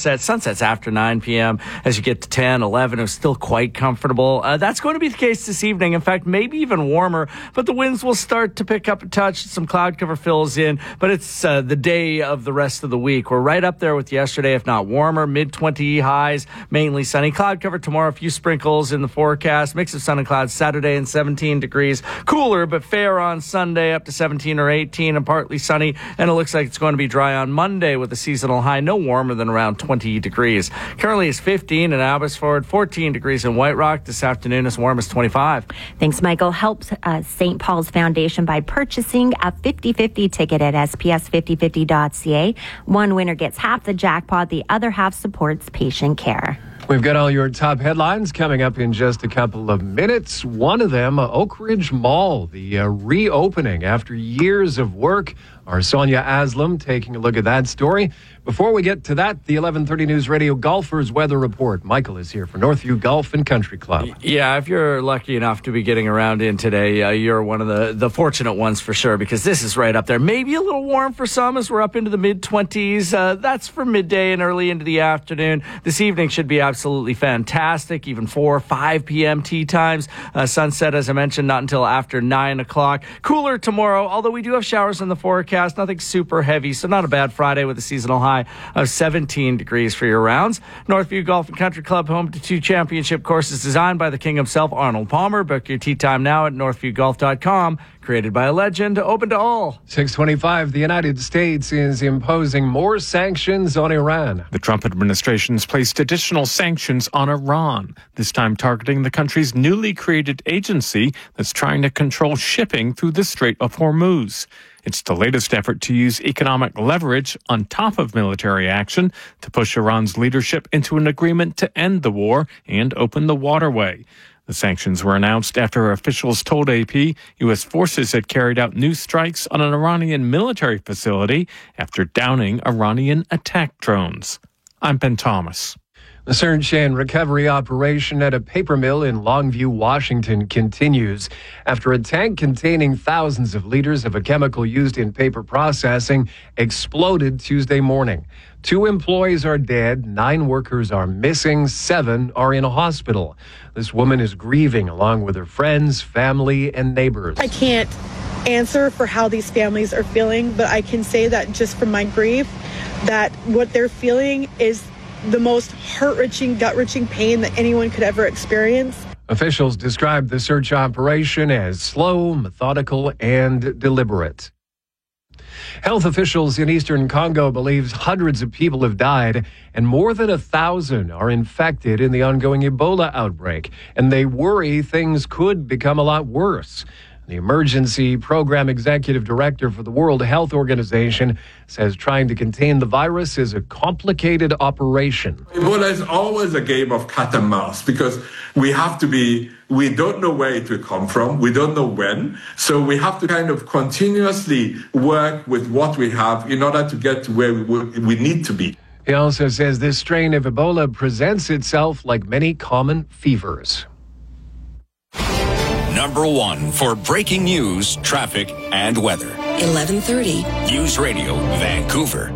sunset. Sunset's after 9 p.m. As you get to 10, 11, it's still quite comfortable. That's going to be the case this evening. In fact, maybe even warmer, but the winds will start to pick up a touch. Some cloud cover fills in, but it's the day of the rest of the week. We're right up there with yesterday, if not warmer, mid-20 highs, mainly sunny. Cloud cover tomorrow, a few sprinkles in the forecast. Mix of sun and clouds Saturday and 17 degrees. Cooler, but fair on Sunday, up to 17 or 18 and partly sunny. And it looks like it's going to be dry on Monday with a seasonal high no warmer than around 20 degrees. Currently it's 15 in Abbotsford, 14 degrees in White Rock. This afternoon as warm as 25. Thanks, Michael. Help St. Paul's Foundation by purchasing a 50-50 ticket at sps5050.ca. One winner gets half the jackpot. The other half supports patient care. We've got all your top headlines coming up in just a couple of minutes. One of them, Oak Ridge Mall, the reopening after years of work. Our Sonia Aslam taking a look at that story. Before we get to that, the 11:30 News Radio Golfers Weather Report. Michael is here for Northview Golf and Country Club. Yeah, if you're lucky enough to be getting around in today, you're one of the fortunate ones for sure, because this is right up there. Maybe a little warm for some as we're up into the mid-20s. That's for midday and early into the afternoon. This evening should be absolutely fantastic, even 4 or 5 p.m. tee times. Sunset, as I mentioned, not until after 9 o'clock. Cooler tomorrow, although we do have showers in the forecast. Nothing super heavy, so not a bad Friday with a seasonal high of 17 degrees for your rounds. Northview Golf and Country Club, home to 2 championship courses designed by the king himself, Arnold Palmer. Book your tee time now at northviewgolf.com. Created by a legend, open to all. 6:25, the United States is imposing more sanctions on Iran. The Trump administration's placed additional sanctions on Iran, this time targeting the country's newly created agency that's trying to control shipping through the Strait of Hormuz. It's the latest effort to use economic leverage on top of military action to push Iran's leadership into an agreement to end the war and open the waterway. The sanctions were announced after officials told AP U.S. forces had carried out new strikes on an Iranian military facility after downing Iranian attack drones. I'm Ben Thomas. The search and recovery operation at a paper mill in Longview, Washington continues after a tank containing thousands of liters of a chemical used in paper processing exploded Tuesday morning. 2 employees are dead, 9 workers are missing, 7 are in a hospital. This woman is grieving along with her friends, family, and neighbors. I can't answer for how these families are feeling, but I can say that just from my grief, that what they're feeling is the most heart-wrenching, gut-wrenching pain that anyone could ever experience. Officials described the search operation as slow, methodical, and deliberate. Health officials in eastern Congo believe hundreds of people have died and more than 1,000 are infected in the ongoing Ebola outbreak, and they worry things could become a lot worse. The Emergency Program Executive Director for the World Health Organization says trying to contain the virus is a complicated operation. Ebola is always a game of cat and mouse because we don't know where it will come from, we don't know when, so we have to kind of continuously work with what we have in order to get to where we need to be. He also says this strain of Ebola presents itself like many common fevers. Number 1 for breaking news, traffic, and weather. 11:30. News Radio, Vancouver.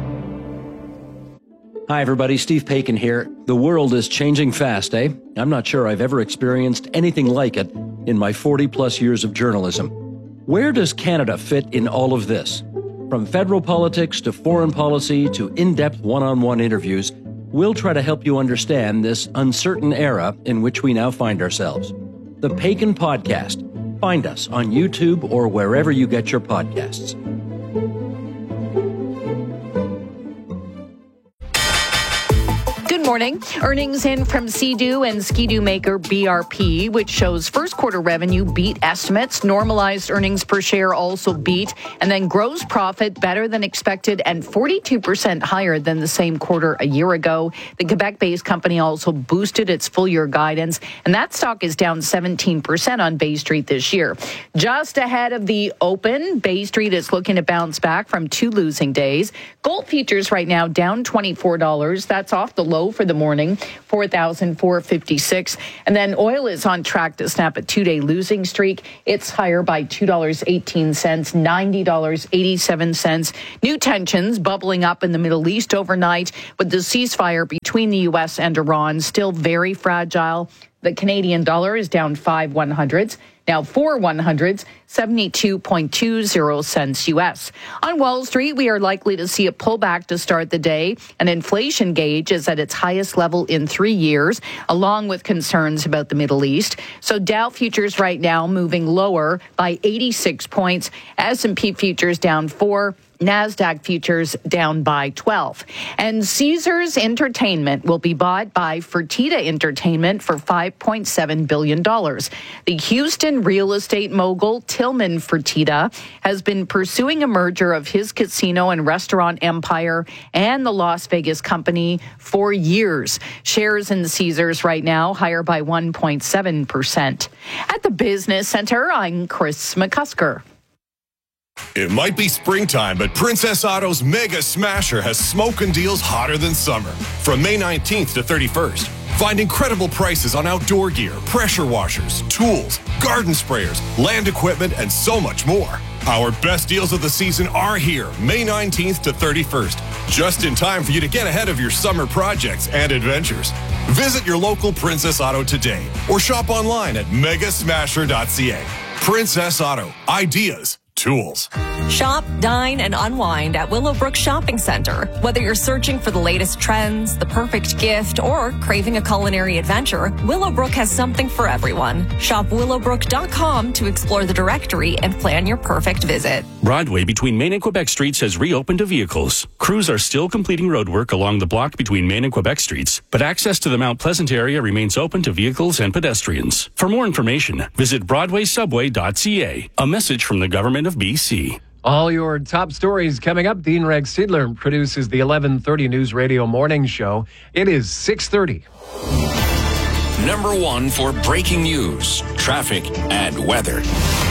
Hi, everybody. Steve Paikin here. The world is changing fast, eh? I'm not sure I've ever experienced anything like it in my 40-plus years of journalism. Where does Canada fit in all of this? From federal politics to foreign policy to in-depth one-on-one interviews, we'll try to help you understand this uncertain era in which we now find ourselves. The Paikin Podcast. Find us on YouTube or wherever you get your podcasts. Good morning. Earnings in from Sea-Doo and Ski-Doo maker BRP, which shows first quarter revenue beat estimates. Normalized earnings per share also beat. And then gross profit better than expected and 42% higher than the same quarter a year ago. The Quebec-based company also boosted its full-year guidance. And that stock is down 17% on Bay Street this year. Just ahead of the open, Bay Street is looking to bounce back from 2 losing days. Gold futures right now down $24. That's off the low low for the morning, 4,456. And then oil is on track to snap a 2-day losing streak. It's higher by $2.18, $90.87. New tensions bubbling up in the Middle East overnight, with the ceasefire between the U.S. and Iran still very fragile. The Canadian dollar is down 5 100s. Now 4 100s, 72.20 cents U.S. On Wall Street, we are likely to see a pullback to start the day. An inflation gauge is at its highest level in 3 years, along with concerns about the Middle East. So Dow futures right now moving lower by 86 points. S&P futures down 4. NASDAQ futures down by 12. And Caesars Entertainment will be bought by Fertitta Entertainment for $5.7 billion. The Houston real estate mogul Tillman Fertitta has been pursuing a merger of his casino and restaurant empire and the Las Vegas company for years. Shares in Caesars right now higher by 1.7%. At the Business Center, I'm Chris McCusker. It might be springtime, but Princess Auto's Mega Smasher has smoking deals hotter than summer. From May 19th to 31st, find incredible prices on outdoor gear, pressure washers, tools, garden sprayers, land equipment, and so much more. Our best deals of the season are here, May 19th to 31st, just in time for you to get ahead of your summer projects and adventures. Visit your local Princess Auto today or shop online at megasmasher.ca. Princess Auto, ideas, tools. Shop, dine, and unwind at Willowbrook Shopping Center. Whether you're searching for the latest trends, the perfect gift, or craving a culinary adventure, Willowbrook has something for everyone. Shop willowbrook.com to explore the directory and plan your perfect visit. Broadway between Main and Quebec Streets has reopened to vehicles. Crews are still completing roadwork along the block between Main and Quebec Streets, but access to the Mount Pleasant area remains open to vehicles and pedestrians. For more information, visit broadwaysubway.ca. A message from the government of BC. All your top stories coming up. Dean Rex Sidler produces the 11:30 News Radio Morning Show. It is 6:30. Number one for breaking news, traffic, and weather.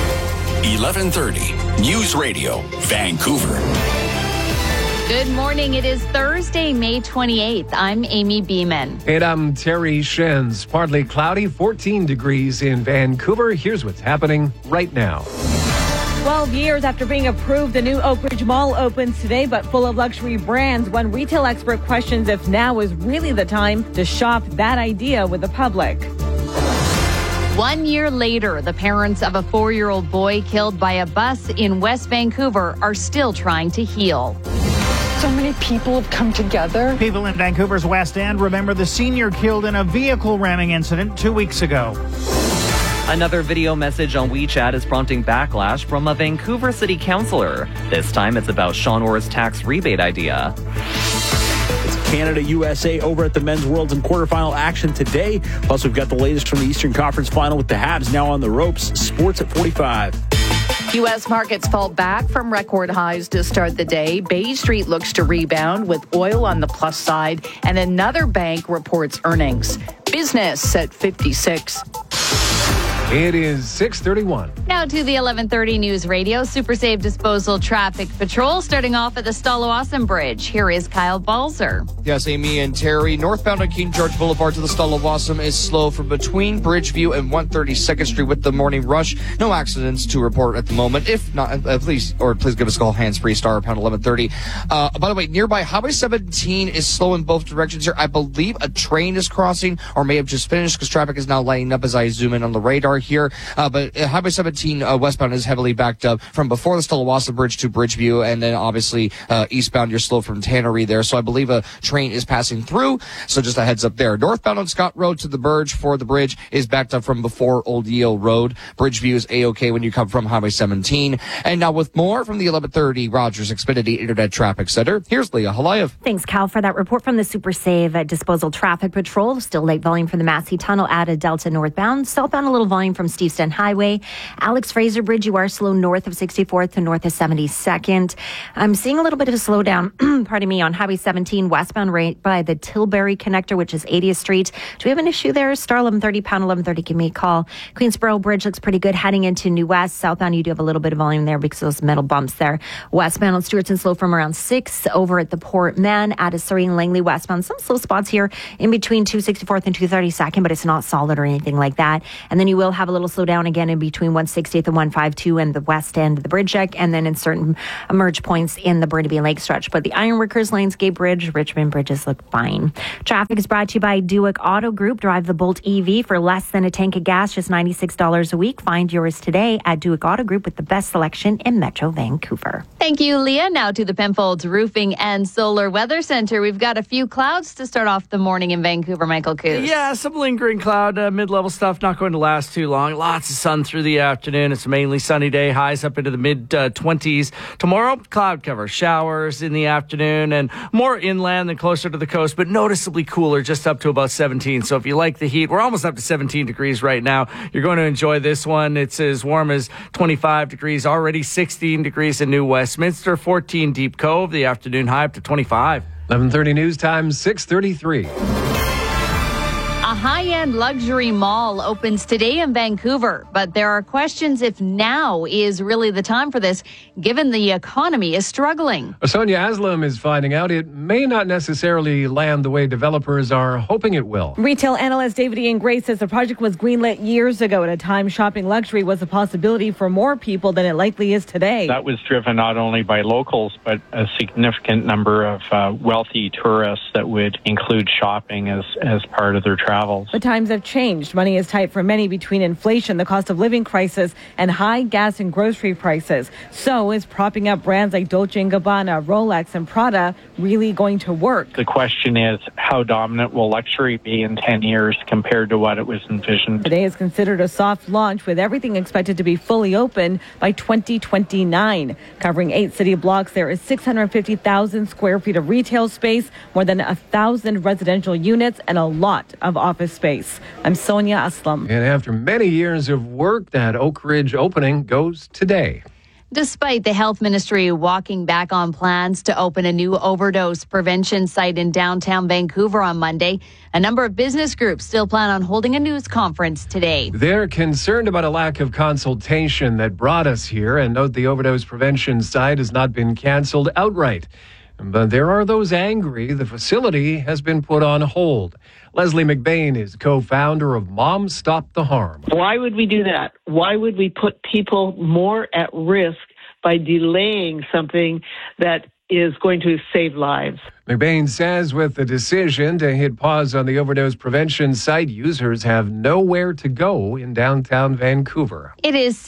11:30 News Radio, Vancouver. Good morning. It is Thursday, May 28th. I'm Amy Beeman. And I'm Terry Shens. Partly cloudy, 14 degrees in Vancouver. Here's what's happening right now. 12 years after being approved, the new Oak Ridge Mall opens today, but full of luxury brands. One retail expert questions if now is really the time to shop that idea with the public. 1 year later, the parents of a 4-year-old boy killed by a bus in West Vancouver are still trying to heal. So many people have come together. People in Vancouver's West End remember the senior killed in a vehicle ramming incident 2 weeks ago. Another video message on WeChat is prompting backlash from a Vancouver city councillor. This time it's about Sean Orr's tax rebate idea. It's Canada-USA over at the Men's Worlds in quarterfinal action today. Plus, we've got the latest from the Eastern Conference Final with the Habs now on the ropes. Sports at 45. U.S. markets fall back from record highs to start the day. Bay Street looks to rebound with oil on the plus side, and another bank reports earnings. Business at 56. It is 6:31. Now to the 11:30 News Radio Super Safe Disposal Traffic Patrol, starting off at the Stallawasam Bridge. Here is Kyle Balzer. Yes, Amy and Terry. Northbound on King George Boulevard to the Stallawasam is slow from between Bridgeview and 132nd Street with the morning rush. No accidents to report at the moment. If not, please give us a call, hands-free, star pound 1130. By the way, nearby Highway 17 is slow in both directions here. I believe a train is crossing or may have just finished because traffic is now lighting up as I zoom in on the radar here. But Highway 17 westbound is heavily backed up from before the Stallawasam Bridge to Bridgeview, and then obviously eastbound you're slow from Tannery there. So I believe a train is passing through. So just a heads up there. Northbound on Scott Road to the Burge for the bridge is backed up from before Old Yale Road. Bridgeview is A-OK when you come from Highway 17. And now with more from the 1130 Rogers Xfinity Internet Traffic Center, here's Leah Halayev. Thanks, Cal, for that report from the Super Save Disposal Traffic Patrol. Still late volume from the Massey Tunnel out of Delta northbound. Southbound a little volume slowing from Steveston Highway. Alex Fraser Bridge, you are slow north of 64th to north of 72nd. I'm seeing a little bit of a slowdown, pardon me, on Highway 17 westbound right by the Tilbury connector, which is 80th Street. Do we have an issue there? Star 1130, pound 1130, give me a call. Queensboro Bridge looks pretty good heading into New West. Southbound, you do have a little bit of volume there because of those metal bumps there. Westbound on Stewartson slow from around 6 over at the Port Man at a Surrey and Langley westbound. Some slow spots here in between 264th and 232nd, but it's not solid or anything like that. And then you will have a little slowdown again in between 160th and 152 and the west end of the bridge deck, and then in certain emerge points in the Burnaby Lake stretch. But the Ironworkers, Landscape Bridge, Richmond bridges look fine. Traffic is brought to you by Duick Auto Group. Drive the Bolt EV for less than a tank of gas, just $96 a week. Find yours today at Duick Auto Group with the best selection in Metro Vancouver. Thank you, Leah. Now to the Penfolds Roofing and Solar Weather Center. We've got a few clouds to start off the morning in Vancouver. Michael Coos. Yeah, some lingering cloud, mid-level stuff, not going to last too long. Lots of sun through the afternoon. It's a mainly sunny day, highs up into the mid-20s. Tomorrow, cloud cover, showers in the afternoon, and more inland than closer to the coast, but noticeably cooler, just up to about 17. So if you like the heat, we're almost up to 17 degrees right now. You're going to enjoy this one. It's as warm as 25 degrees, already 16 degrees in New Westminster, 14 Deep Cove, the afternoon high up to 25. 11:30 news time, 6:33. A high-end luxury mall opens today in Vancouver, but there are questions if now is really the time for this, given the economy is struggling. Sonia Aslam is finding out it may not necessarily land the way developers are hoping it will. Retail analyst David Ian Gray says the project was greenlit years ago at a time shopping luxury was a possibility for more people than it likely is today. That was driven not only by locals, but a significant number of wealthy tourists that would include shopping as part of their travel. The times have changed. Money is tight for many between inflation, the cost of living crisis, and high gas and grocery prices. So is propping up brands like Dolce & Gabbana, Rolex, and Prada really going to work? The question is, how dominant will luxury be in 10 years compared to what it was envisioned? Today is considered a soft launch, with everything expected to be fully open by 2029. Covering 8 city blocks, there is 650,000 square feet of retail space, more than 1,000 residential units, and a lot of office space. I'm Sonia Aslam. And after many years of work, that Oak Ridge opening goes today. Despite the health ministry walking back on plans to open a new overdose prevention site in downtown Vancouver on Monday, a number of business groups still plan on holding a news conference today. They're concerned about a lack of consultation that brought us here, and note the overdose prevention site has not been canceled outright. But there are those angry the facility has been put on hold. Leslie McBain is co-founder of Moms Stop the Harm. Why would we do that? Why would we put people more at risk by delaying something that is going to save lives? McBain says with the decision to hit pause on the overdose prevention site, users have nowhere to go in downtown Vancouver. It is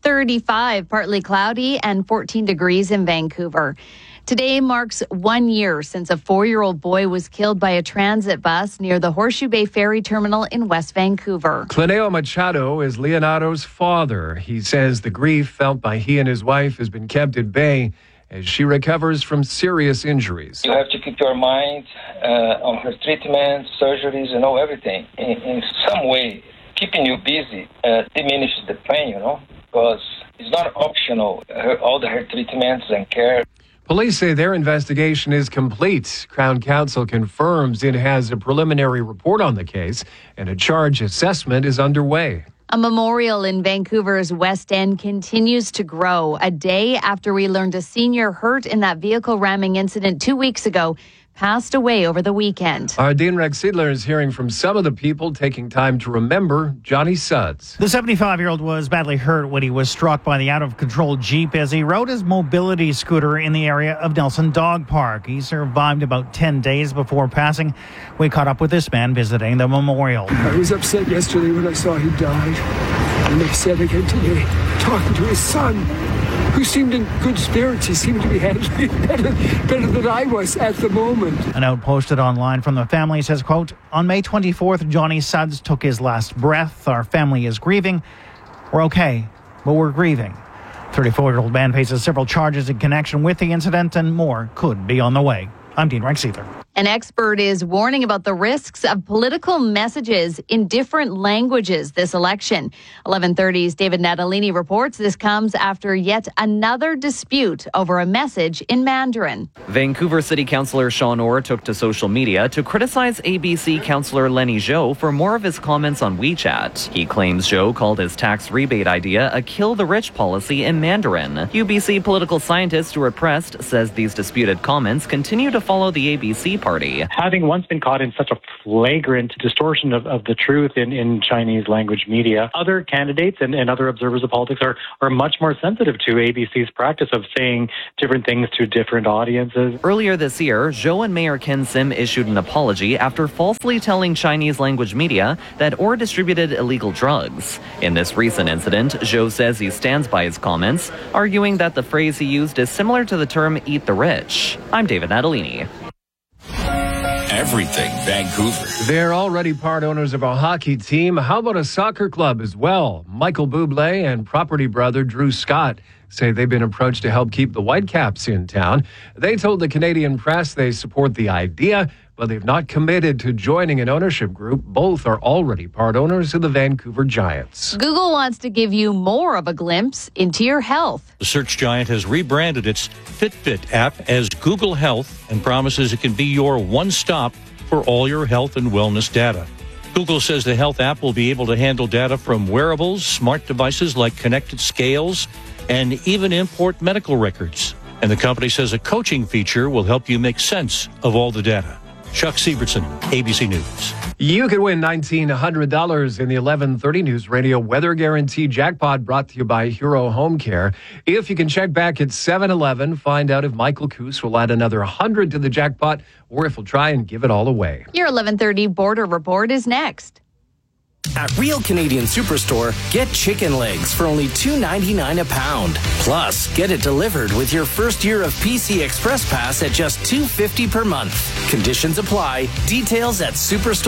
6:35, partly cloudy and 14 degrees in Vancouver. Today marks 1 year since a 4-year-old boy was killed by a transit bus near the Horseshoe Bay Ferry Terminal in West Vancouver. Cleneo Machado is Leonardo's father. He says the grief felt by he and his wife has been kept at bay as she recovers from serious injuries. You have to keep your mind on her treatment, surgeries, everything. In some way, keeping you busy diminishes the pain, because it's not optional, all her treatments and care. Police say their investigation is complete. Crown Counsel confirms it has a preliminary report on the case, and a charge assessment is underway. A memorial in Vancouver's West End continues to grow. A day after we learned a senior hurt in that vehicle ramming incident 2 weeks ago passed away over the weekend. Our Dean Rex Siedler is hearing from some of the people taking time to remember Johnny Suds. The 75-year-old was badly hurt when he was struck by the out-of-control Jeep as he rode his mobility scooter in the area of Nelson Dog Park. He survived about 10 days before passing. We caught up with this man visiting the memorial. I was upset yesterday when I saw he died. I'm upset again today, talking to his son, who seemed in good spirits. He seemed to be handling it better than I was at the moment. A note posted online from the family says, quote, "On May 24th, Johnny Suds took his last breath. Our family is grieving. We're okay, but we're grieving." 34-year-old man faces several charges in connection with the incident, and more could be on the way. I'm Dean Rex Siedler. An expert is warning about the risks of political messages in different languages this election. 11:30's David Natalini reports this comes after yet another dispute over a message in Mandarin. Vancouver City Councillor Sean Orr took to social media to criticize ABC Councillor Lenny Zhou for more of his comments on WeChat. He claims Zhou called his tax rebate idea a kill-the-rich policy in Mandarin. UBC political scientist Stuart Prest says these disputed comments continue to follow the ABC party. Having once been caught in such a flagrant distortion of the truth in Chinese language media, other candidates and other observers of politics are much more sensitive to ABC's practice of saying different things to different audiences. Earlier this year, Zhou and Mayor Ken Sim issued an apology after falsely telling Chinese language media that Orr distributed illegal drugs. In this recent incident, Zhou says he stands by his comments, arguing that the phrase he used is similar to the term eat the rich. I'm David Natalini. Everything Vancouver. They're already part owners of a hockey team. How about a soccer club as well? Michael Bublé and property brother Drew Scott say they've been approached to help keep the Whitecaps in town. They told the Canadian press they support the idea, but they've not committed to joining an ownership group. Both are already part owners of the Vancouver Giants. Google wants to give you more of a glimpse into your health. The search giant has rebranded its Fitbit app as Google Health and promises it can be your one-stop for all your health and wellness data. Google says the health app will be able to handle data from wearables, smart devices like connected scales, and even import medical records. And the company says a coaching feature will help you make sense of all the data. Chuck Sievertson, ABC News. You could win $1,900 in the 11:30 News Radio Weather Guarantee Jackpot, brought to you by Hero Home Care. If you can check back at 7-Eleven, find out if Michael Coos will add another 100 to the jackpot or if he'll try and give it all away. Your 11:30 Border Report is next. At Real Canadian Superstore, get chicken legs for only $2.99 a pound. Plus, get it delivered with your first year of PC Express Pass at just $2.50 per month. Conditions apply. Details at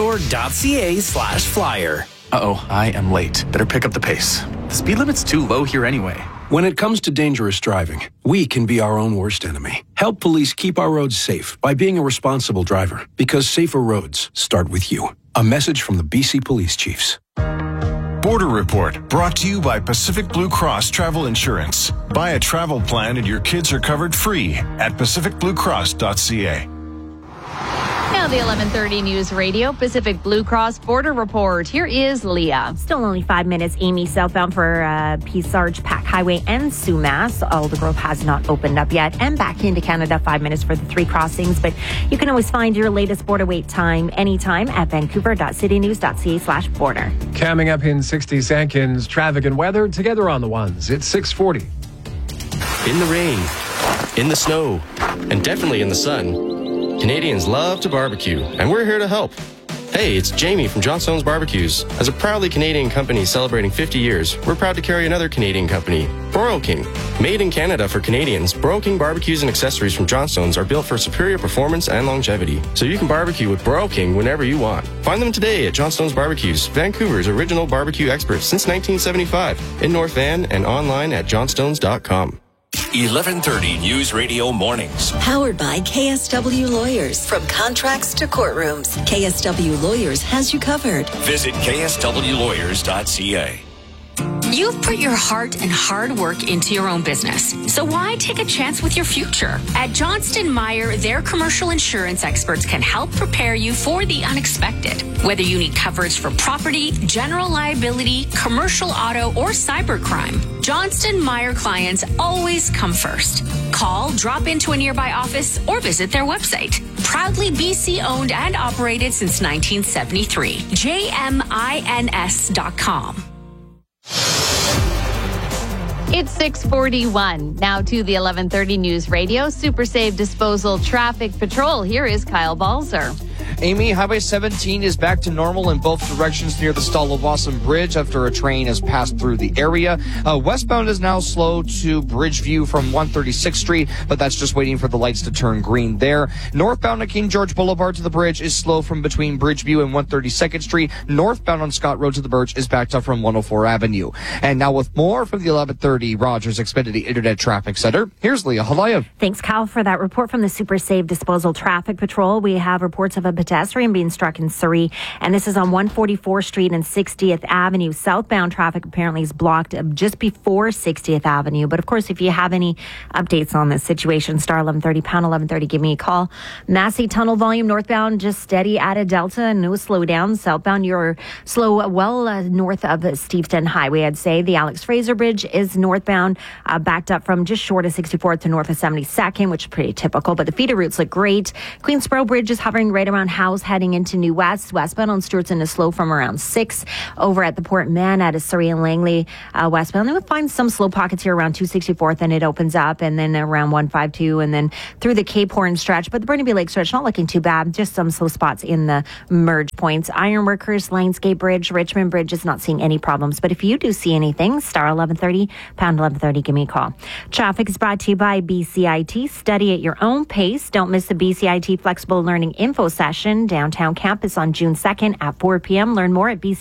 superstore.ca/flyer. Uh-oh, I am late. Better pick up the pace. The speed limit's too low here anyway. When it comes to dangerous driving, we can be our own worst enemy. Help police keep our roads safe by being a responsible driver, because safer roads start with you. A message from the BC Police Chiefs. Border Report, brought to you by Pacific Blue Cross Travel Insurance. Buy a travel plan and your kids are covered free at pacificbluecross.ca. Now the 11:30 News Radio Pacific Blue Cross Border Report. Here is Leah. Still only 5 minutes, Amy, southbound for Peace Sarge, Pack Highway and Sumas. Aldergrove has not opened up yet. And back into Canada, 5 minutes for the three crossings. But you can always find your latest border wait time anytime at vancouver.citynews.ca/border. Coming up in 60 seconds, traffic and weather together on the ones. It's 6:40. In the rain, in the snow, and definitely in the sun, Canadians love to barbecue, and we're here to help. Hey, it's Jamie from Johnstone's Barbecues. As a proudly Canadian company celebrating 50 years, we're proud to carry another Canadian company, Broil King. Made in Canada for Canadians, Broil King barbecues and accessories from Johnstone's are built for superior performance and longevity, so you can barbecue with Broil King whenever you want. Find them today at Johnstone's Barbecues, Vancouver's original barbecue experts since 1975, in North Van and online at johnstones.com. 11:30 News Radio Mornings. Powered by KSW Lawyers. From contracts to courtrooms, KSW Lawyers has you covered. Visit kswlawyers.ca. You've put your heart and hard work into your own business, so why take a chance with your future? At Johnston Meyer, their commercial insurance experts can help prepare you for the unexpected. Whether you need coverage for property, general liability, commercial auto, or cybercrime, Johnston Meyer clients always come first. Call, drop into a nearby office, or visit their website. Proudly BC owned and operated since 1973. JMINS.com. It's 6:41. Now to the 11:30 News Radio Super Save Disposal Traffic Patrol. Here is Kyle Balzer. Amy, Highway 17 is back to normal in both directions near the Stalo-Blossom Bridge after a train has passed through the area. Westbound is now slow to Bridgeview from 136th Street, but that's just waiting for the lights to turn green there. Northbound at King George Boulevard to the bridge is slow from between Bridgeview and 132nd Street. Northbound on Scott Road to the bridge is backed up from 104 Avenue. And now with more from the 1130 Rogers Xfinity Internet Traffic Center, here's Leah Halayev. Thanks, Cal, for that report from the Super Save Disposal Traffic Patrol. We have reports of a pedestrian being struck in Surrey, and this is on 144th Street and 60th Avenue. Southbound traffic apparently is blocked just before 60th Avenue. But of course, if you have any updates on this situation, star 1130, pound 1130, give me a call. Massey Tunnel volume northbound just steady at a Delta, no slowdown. Southbound, you're slow north of Steveston Highway, I'd say. The Alex Fraser Bridge is northbound, backed up from just short of 64th to north of 72nd, which is pretty typical, but the feeder routes look great. Queensboro Bridge is hovering right around House, heading into New West. Westbound on Stewartson is slow from around 6. Over at the Port Mann at Surrey and Langley, westbound, they would find some slow pockets here around 264th, and it opens up, and then around 152, and then through the Cape Horn stretch. But the Burnaby Lake stretch, not looking too bad, just some slow spots in the merge points. Ironworkers, Lionsgate Bridge, Richmond Bridge is not seeing any problems. But if you do see anything, star 1130, pound 1130, give me a call. Traffic is brought to you by BCIT. Study at your own pace. Don't miss the BCIT Flexible Learning Info Session, downtown campus on June 2nd at 4 p.m. Learn more at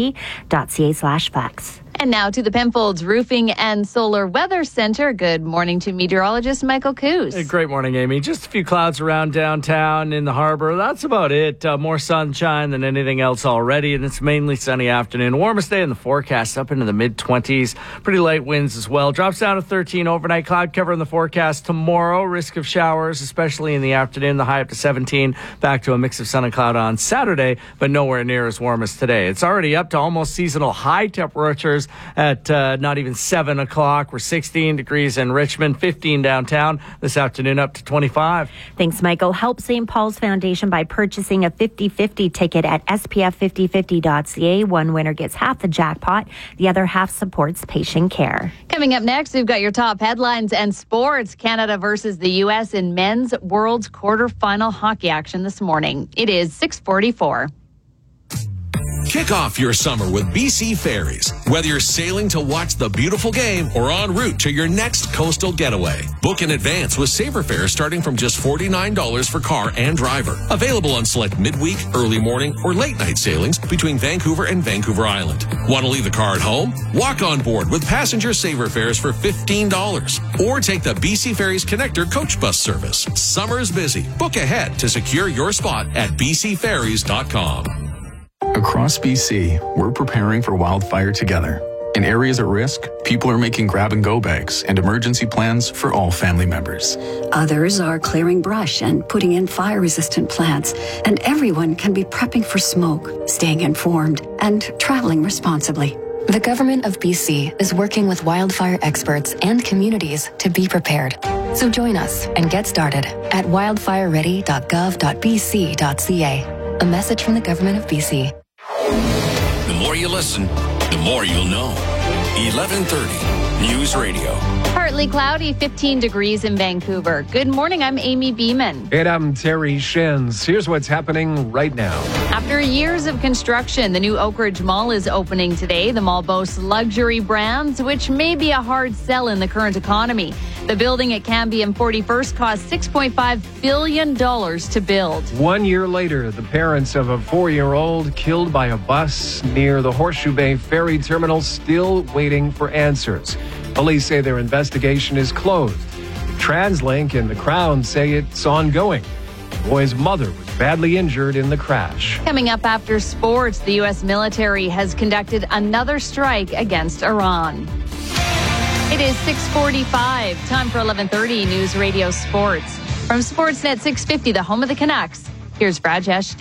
bcit.ca/flex. And now to the Penfolds Roofing and Solar Weather Center. Good morning to meteorologist Michael Coos. Hey, great morning, Amy. Just a few clouds around downtown in the harbor. That's about it. More sunshine than anything else already, and it's mainly sunny afternoon. Warmest day in the forecast, up into the mid-20s. Pretty light winds as well. Drops down to 13 overnight. Cloud cover in the forecast tomorrow. Risk of showers, especially in the afternoon. The high up to 17. Back to a mix of sun and cloud on Saturday, but nowhere near as warm as today. It's already up to almost seasonal high temperatures at not even 7 o'clock. We're 16 degrees in Richmond, 15 downtown. This afternoon up to 25. Thanks, Michael. Help St. Paul's Foundation by purchasing a 50/50 ticket at spf5050.ca. One winner gets half the jackpot. The other half supports patient care. Coming up next, we've got your top headlines and sports. Canada versus the U.S. in men's World's quarterfinal hockey action this morning. It is 6:44. Kick off your summer with BC Ferries. Whether you're sailing to watch the beautiful game or en route to your next coastal getaway. Book in advance with Saver fares starting from just $49 for car and driver. Available on select midweek, early morning, or late night sailings between Vancouver and Vancouver Island. Want to leave the car at home? Walk on board with passenger Saver fares for $15. Or take the BC Ferries Connector coach bus service. Summer's busy. Book ahead to secure your spot at bcferries.com. Across BC, we're preparing for wildfire together. In areas at risk, people are making grab-and-go bags and emergency plans for all family members. Others are clearing brush and putting in fire-resistant plants. And everyone can be prepping for smoke, staying informed, and traveling responsibly. The Government of BC is working with wildfire experts and communities to be prepared. So join us and get started at wildfireready.gov.bc.ca. A message from the Government of BC. The more you listen, the more you'll know. 1130 News Radio. Partly cloudy, 15 degrees in Vancouver. Good morning, I'm Amy Beeman. And I'm Terry Shens. Here's what's happening right now. After years of construction, the new Oak Ridge Mall is opening today. The mall boasts luxury brands, which may be a hard sell in the current economy. The building at Cambie and 41st cost $6.5 billion to build. 1 year later, the parents of a 4-year-old killed by a bus near the Horseshoe Bay Ferry Terminal still waiting for answers. Police say their investigation is closed. TransLink and the Crown say it's ongoing. The boy's mother was badly injured in the crash. Coming up after sports, the U.S. military has conducted another strike against Iran. It is 6:45. Time for 11:30 News Radio Sports. From Sportsnet 650, the home of the Canucks, here's Rajesh Dave.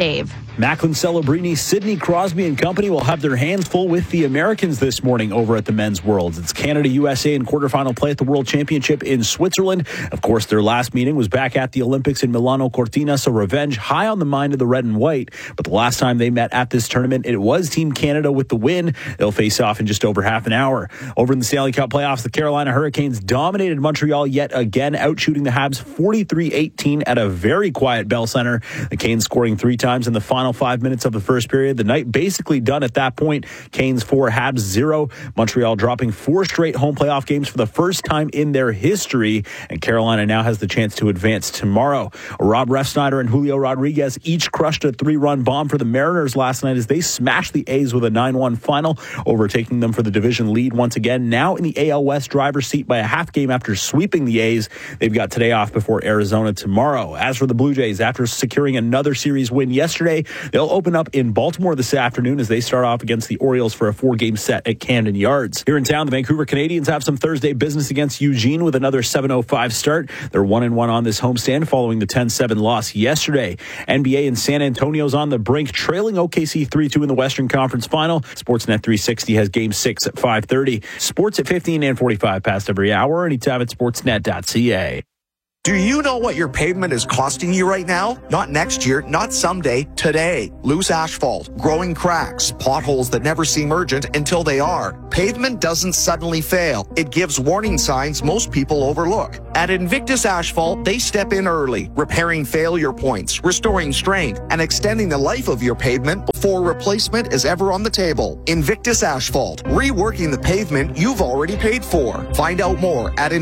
Macklin Celebrini, Sidney Crosby and company will have their hands full with the Americans this morning over at the Men's Worlds. It's Canada-USA in quarterfinal play at the World Championship in Switzerland. Of course, their last meeting was back at the Olympics in Milano Cortina, so revenge high on the mind of the red and white. But the last time they met at this tournament, it was Team Canada with the win. They'll face off in just over half an hour. Over in the Stanley Cup playoffs, the Carolina Hurricanes dominated Montreal yet again, outshooting the Habs 43-18 at a very quiet Bell Center. The Canes scoring 3 times in the final 5 minutes of the first period. The night basically done at that point. Canes 4, Habs 0. Montreal dropping 4 straight home playoff games for the first time in their history. And Carolina now has the chance to advance tomorrow. Rob Refsnyder and Julio Rodriguez each crushed a 3-run bomb for the Mariners last night as they smashed the A's with a 9-1 final, overtaking them for the division lead once again. Now in the AL West driver's seat by a half game after sweeping the A's. They've got today off before Arizona tomorrow. As for the Blue Jays, after securing another series win yesterday, they'll open up in Baltimore this afternoon as they start off against the Orioles for a 4-game set at Camden Yards. Here in town, the Vancouver Canadians have some Thursday business against Eugene with another 7:05 start. They're 1-1 on this homestand following the 10-7 loss yesterday. NBA in San Antonio's on the brink, trailing OKC 3-2 in the Western Conference Final. Sportsnet 360 has Game 6 at 5:30. Sports at 15 and 45 past every hour, anytime at sportsnet.ca. Do you know what your pavement is costing you right now? Not next year, not someday, today. Loose asphalt, growing cracks, potholes that never seem urgent until they are. Pavement doesn't suddenly fail. It gives warning signs most people overlook. At Invictus Asphalt, they step in early, repairing failure points, restoring strength, and extending the life of your pavement before replacement is ever on the table. Invictus Asphalt, reworking the pavement you've already paid for. Find out more at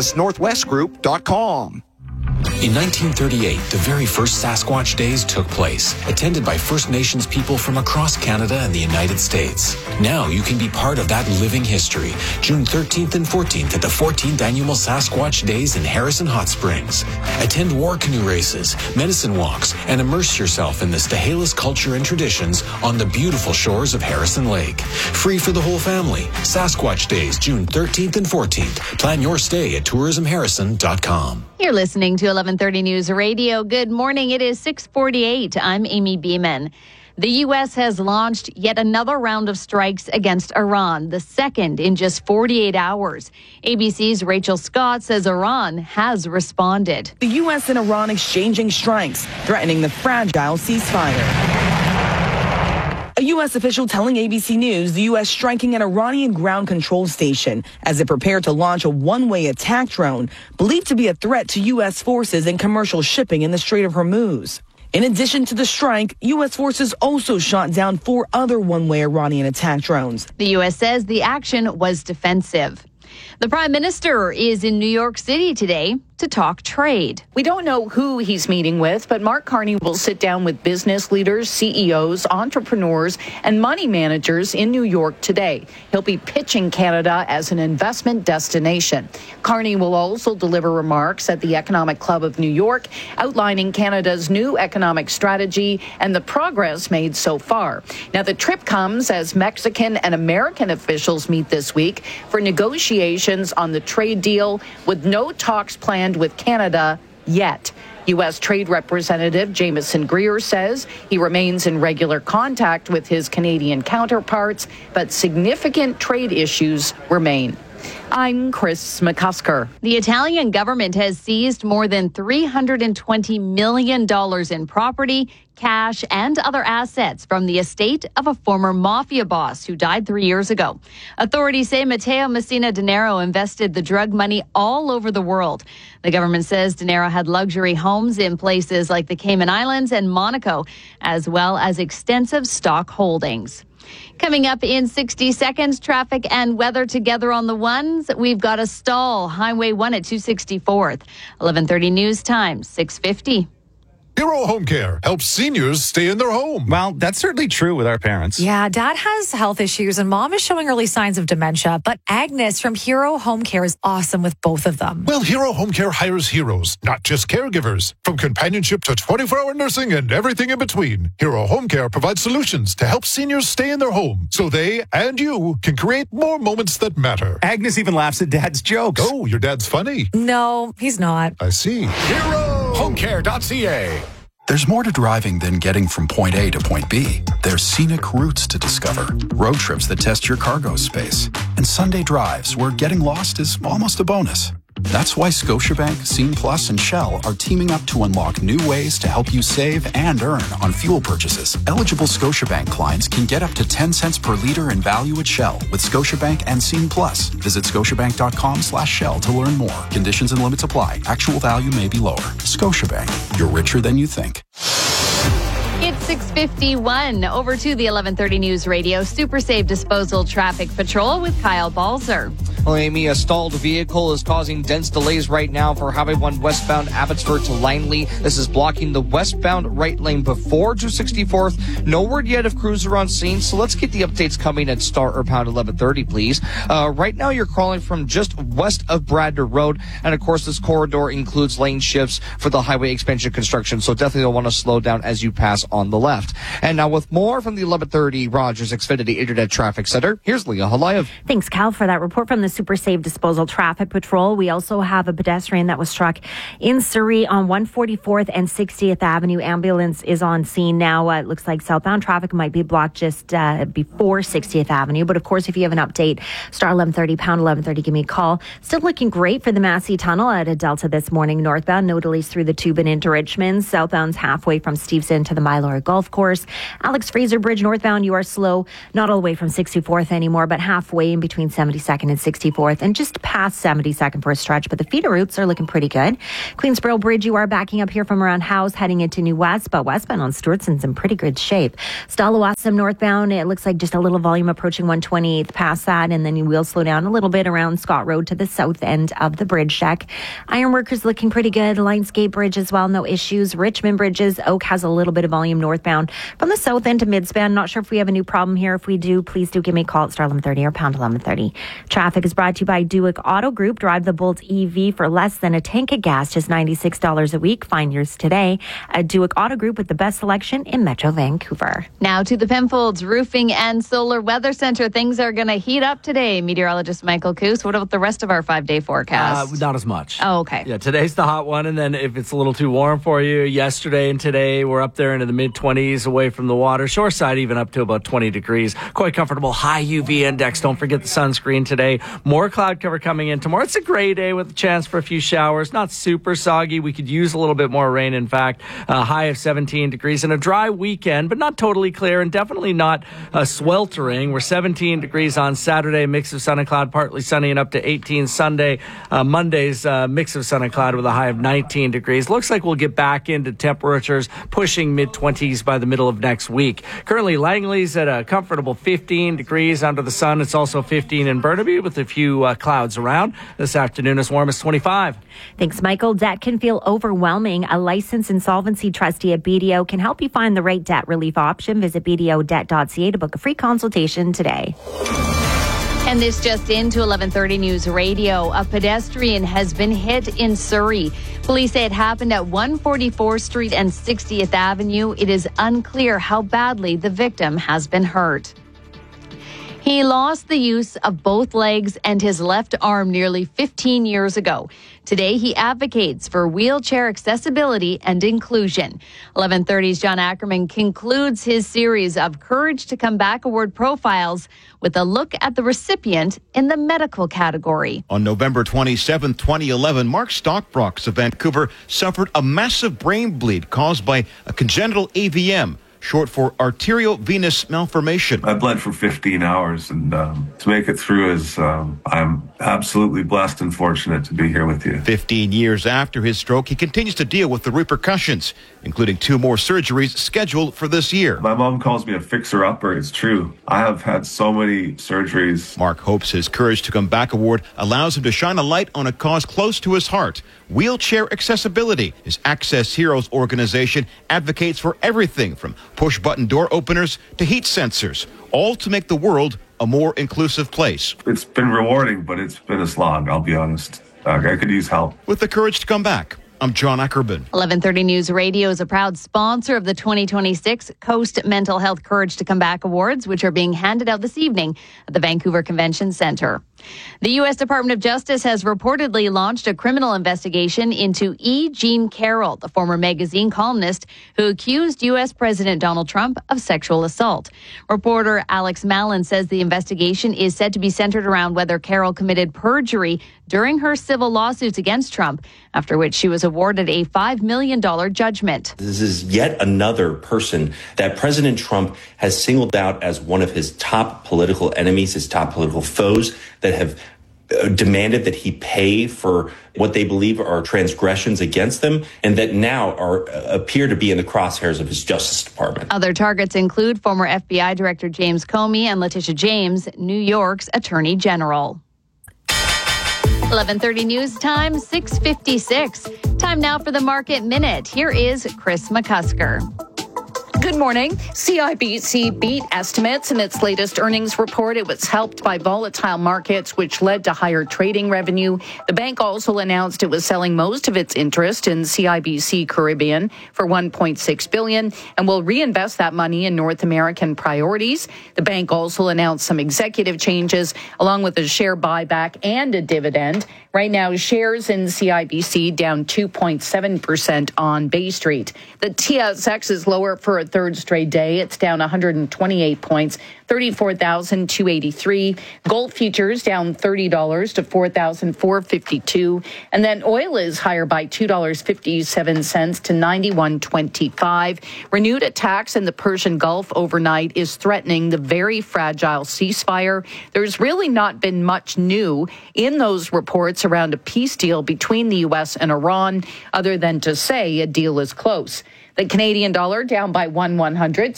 invictusnorthwestgroup.com. In 1938, the very first Sasquatch Days took place, attended by First Nations people from across Canada and the United States. Now you can be part of that living history. June 13th and 14th at the 14th Annual Sasquatch Days in Harrison Hot Springs. Attend war canoe races, medicine walks, and immerse yourself in the Stahelis culture and traditions on the beautiful shores of Harrison Lake. Free for the whole family. Sasquatch Days, June 13th and 14th. Plan your stay at tourismharrison.com. You're listening to 1130 News Radio. Good morning. It is 6:48. I'm Amy Beeman. The U.S. has launched yet another round of strikes against Iran, the second in just 48 hours. ABC's Rachel Scott says Iran has responded. The U.S. and Iran exchanging strikes, threatening the fragile ceasefire. A U.S. official telling ABC News the U.S. striking an Iranian ground control station as it prepared to launch a one-way attack drone believed to be a threat to U.S. forces and commercial shipping in the Strait of Hormuz. In addition to the strike, U.S. forces also shot down 4 other one-way Iranian attack drones. The U.S. says the action was defensive. The Prime Minister is in New York City today to talk trade. We don't know who he's meeting with, but Mark Carney will sit down with business leaders, CEOs, entrepreneurs, and money managers in New York today. He'll be pitching Canada as an investment destination. Carney will also deliver remarks at the Economic Club of New York, outlining Canada's new economic strategy and the progress made so far. Now, the trip comes as Mexican and American officials meet this week for negotiations on the trade deal, with no talks planned with Canada yet. U.S. Trade Representative Jameson Greer says he remains in regular contact with his Canadian counterparts, but significant trade issues remain. I'm Chris McCusker. The Italian government has seized more than $320 million in property, cash, and other assets from the estate of a former mafia boss who died 3 years ago. Authorities say Matteo Messina Denaro invested the drug money all over the world. The government says Denaro had luxury homes in places like the Cayman Islands and Monaco, as well as extensive stock holdings. Coming up in 60 seconds, traffic and weather together on the ones. We've got a stall, Highway 1 at 264th. 11:30 news time, 6:50. Hero Home Care helps seniors stay in their home. Well, that's certainly true with our parents. Yeah, Dad has health issues and Mom is showing early signs of dementia, but Agnes from Hero Home Care is awesome with both of them. Well, Hero Home Care hires heroes, not just caregivers. From companionship to 24-hour nursing and everything in between, Hero Home Care provides solutions to help seniors stay in their home so they and you can create more moments that matter. Agnes even laughs at Dad's jokes. Oh, your dad's funny. No, he's not. I see. HeroHomeCare.ca. There's more to driving than getting from point A to point B. There's scenic routes to discover, road trips that test your cargo space, and Sunday drives where getting lost is almost a bonus. That's why Scotiabank, Scene Plus, and Shell are teaming up to unlock new ways to help you save and earn on fuel purchases. Eligible Scotiabank clients can get up to 10 cents per liter in value at Shell with Scotiabank and Scene Plus. Visit scotiabank.com/Shell to learn more. Conditions and limits apply. Actual value may be lower. Scotiabank, you're richer than you think. It's 6:51. Over to the 1130 News Radio Super Safe Disposal Traffic Patrol with Kyle Balzer. Well, Amy, a stalled vehicle is causing dense delays right now for Highway 1 westbound Abbotsford to Langley. This is blocking the westbound right lane before 264th. No word yet if crews are on scene, so let's get the updates coming at star or pound 1130, please. Right now, you're crawling from just west of Bradner Road, and of course, this corridor includes lane shifts for the highway expansion construction, so definitely want to slow down as you pass on the left. And now with more from the 1130 Rogers Xfinity Internet Traffic Center, here's Leah Halayev. Thanks, Cal, for that report from the Super Safe Disposal Traffic Patrol. We also have a pedestrian that was struck in Surrey on 144th and 60th Avenue. Ambulance is on scene now. It looks like southbound traffic might be blocked just before 60th Avenue. But of course, if you have an update, star 1130, pound 1130, give me a call. Still looking great for the Massey Tunnel at a Delta this morning. Northbound, no delays through the Tube and into Richmond. Southbound's halfway from Steveston to the Mylor Golf Course. Alex Fraser Bridge northbound, you are slow, not all the way from 64th anymore, but halfway in between 72nd and 64th. And just past 72nd for a stretch, but the feeder routes are looking pretty good. Queensboro Bridge, you are backing up here from around House, heading into New West, but westbound on Stewartson's in pretty good shape. Stallawasam northbound, it looks like just a little volume approaching 128th past that, and then you will slow down a little bit around Scott Road to the south end of the bridge deck. Ironworkers looking pretty good. Lionsgate Bridge as well, no issues. Richmond Bridges, Oak has a little bit of volume northbound from the south end to midspan. Not sure if we have a new problem here. If we do, please do give me a call at star 1130 or pound 1130. Traffic is brought to you by Duick Auto Group. Drive the Bolt EV for less than a tank of gas, just $96 a week. Find yours today at Duick Auto Group with the best selection in Metro Vancouver. Now to the Penfolds Roofing and Solar Weather Center. Things are going to heat up today. Meteorologist Michael Coos. What about the rest of our 5-day forecast? Not as much. Oh, okay. Yeah, today's the hot one, and then if it's a little too warm for you, yesterday and today we're up there into the mid-20s away from the water. Shoreside even up to about 20 degrees. Quite comfortable. High UV index. Don't forget the sunscreen today. More cloud cover coming in tomorrow. It's a gray day with a chance for a few showers. Not super soggy. We could use a little bit more rain, in fact. High of 17 degrees and a dry weekend, but not totally clear and definitely not sweltering. We're 17 degrees on Saturday, mix of sun and cloud, partly sunny, and up to 18 Sunday. Monday's mix of sun and cloud with a high of 19 degrees. Looks like we'll get back into temperatures pushing mid-20s by the middle of next week. Currently, Langley's at a comfortable 15 degrees under the sun. It's also 15 in Burnaby with a few clouds around. This afternoon, as warm as 25. Thanks, Michael. Debt can feel overwhelming. A licensed insolvency trustee at BDO can help you find the right debt relief option. Visit bdodebt.ca to book a free consultation today. And this just into 1130 News Radio. A pedestrian has been hit in Surrey. Police say it happened at 144th Street and 60th Avenue. It is unclear how badly the victim has been hurt. He lost the use of both legs and his left arm nearly 15 years ago. Today, he advocates for wheelchair accessibility and inclusion. 1130's John Ackerman concludes his series of Courage to Come Back Award profiles with a look at the recipient in the medical category. On November 27, 2011, Mark Stockbrooks of Vancouver suffered a massive brain bleed caused by a congenital AVM. Short for arteriovenous malformation. I bled for 15 hours, and to make it through is I'm absolutely blessed and fortunate to be here with you. 15 years after his stroke, he continues to deal with the repercussions, including 2 more surgeries scheduled for this year. My mom calls me a fixer-upper. It's true. I have had so many surgeries. Mark hopes his Courage to Come Back award allows him to shine a light on a cause close to his heart. Wheelchair accessibility. His Access Heroes organization advocates for everything from push-button door openers to heat sensors, all to make the world a more inclusive place. It's been rewarding, but it's been a slog, I'll be honest. I could use help. With the Courage to Come Back, I'm John Ackerman. 1130 News Radio is a proud sponsor of the 2026 Coast Mental Health Courage to Come Back Awards, which are being handed out this evening at the Vancouver Convention Centre. The U.S. Department of Justice has reportedly launched a criminal investigation into E. Jean Carroll, the former magazine columnist who accused U.S. President Donald Trump of sexual assault. Reporter Alex Mallon says the investigation is said to be centered around whether Carroll committed perjury during her civil lawsuits against Trump, after which she was awarded a $5 million judgment. This is yet another person that President Trump has singled out as one of his top political enemies, his top political foes that have demanded that he pay for what they believe are transgressions against them, and that now appear to be in the crosshairs of his Justice Department. Other targets include former FBI Director James Comey and Letitia James, New York's Attorney General. 11:30 news time, 6:56. Time now for the Market Minute. Here is Chris McCusker. Good morning. CIBC beat estimates in its latest earnings report. It was helped by volatile markets, which led to higher trading revenue. The bank also announced it was selling most of its interest in CIBC Caribbean for $1.6 billion and will reinvest that money in North American priorities. The bank also announced some executive changes, along with a share buyback and a dividend. Right now, shares in CIBC down 2.7% on Bay Street. The TSX is lower for a third straight day. It's down 128 points, 34,283. Gold futures down $30 to 4,452. And then oil is higher by $2.57 to 91.25. Renewed attacks in the Persian Gulf overnight is threatening the very fragile ceasefire. There's really not been much new in those reports around a peace deal between the U.S. and Iran, other than to say a deal is close. The Canadian dollar down by 1/100,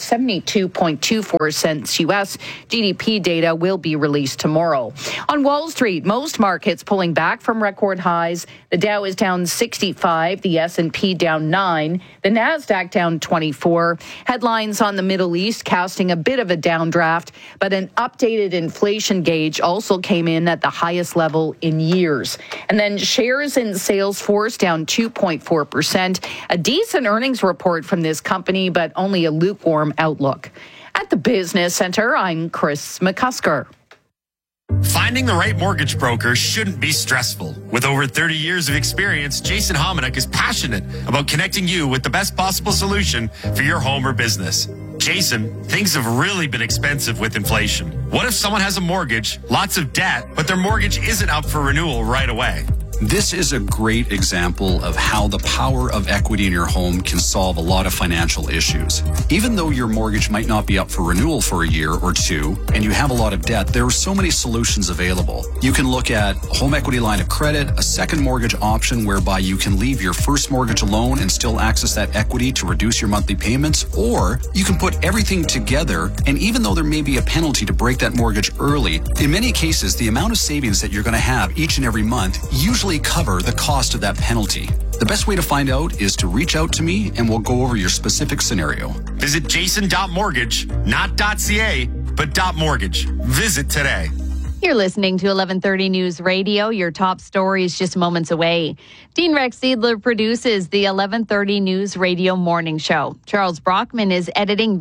72.24 cents U.S. GDP data will be released tomorrow. On Wall Street, most markets pulling back from record highs. The Dow is down 65, the S&P down 9, the Nasdaq down 24. Headlines on the Middle East casting a bit of a downdraft, but an updated inflation gauge also came in at the highest level in years. And then shares in Salesforce down 2.4%. A decent earnings report from this company, but only a lukewarm outlook. At the Business Center, I'm Chris McCusker. Finding the right mortgage broker shouldn't be stressful. With over 30 years of experience, Jason Hominick is passionate about connecting you with the best possible solution for your home or business. Jason, things have really been expensive with inflation. What if someone has a mortgage, lots of debt, but their mortgage isn't up for renewal right away? This is a great example of how the power of equity in your home can solve a lot of financial issues. Even though your mortgage might not be up for renewal for a year or two, and you have a lot of debt, there are so many solutions available. You can look at a home equity line of credit, a second mortgage option whereby you can leave your first mortgage alone and still access that equity to reduce your monthly payments, or you can put everything together, and even though there may be a penalty to break that mortgage early, in many cases, the amount of savings that you're going to have each and every month usually cover the cost of that penalty. The best way to find out is to reach out to me and we'll go over your specific scenario. Visit jason.mortgage, not .ca, but .mortgage. Visit today. You're listening to 1130 News Radio. Your top stories just moments away. Dean Rex Seidler produces the 1130 News Radio Morning Show. Charles Brockman is editing